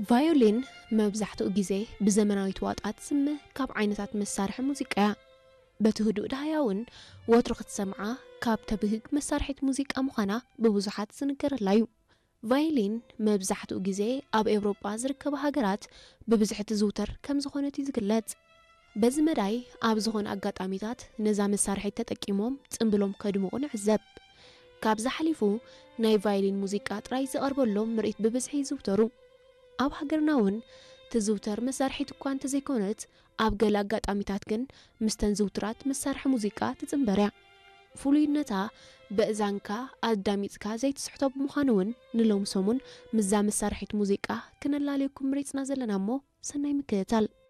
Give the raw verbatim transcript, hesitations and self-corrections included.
ቫዮሊን መብዛሕትኡ ግዜ ብዘመናዊት ዋጣት ስምህ ካብ ዓይነታት መሳርሒ ሙዚቃ በትህዱእ ዳህያውን ወትሮ ክትሰምዓ ካብ ተብህግ መሳርሒት ሙዚቃ ምዃና ብብዙሓት ዝንገረላ እዩ። ቫዮሊን መብዛሕትኡ ግዜ ኣብ ኤውሮጳ ዝርከቡ ሃገራት ብብዝሒ ትዝውተር ከም ዝኾነት እዩ ዝግለጽ። በዚ መዳይ ኣብ ዝኾነ ኣጋጣሚታት ነዛ መሳርሒት ተጠቂሞም ጽምብሎም ከድምቑ ንዕዘብ። ካብዚ ሓሊፉ ናይ ቫዮሊን ሙዚቃ ጥራይ ዝቐርበሎም ምርኢት ብብዝሒ ይዝውተሩ። ኣብ ሃገርና እውን ትዝውተር መሳርሒት እኳ እንተዘይኮነት ኣብ ገለ ኣጋጣሚታት ግን ምስተን ዝውትራት መሳርሒ ሙዚቃ ትጽምበር እያ። ፍሉይነታ በእዛንካ ኣዳሚፅካ ዘይትስሕቶ ብምዃኑ እውን ንሎም ሰሙን ምዛ መሳርሒት ሙዚቃ ክነላለየኩም መሪፅና ዘለና እሞ ሰናይ ምክትታል።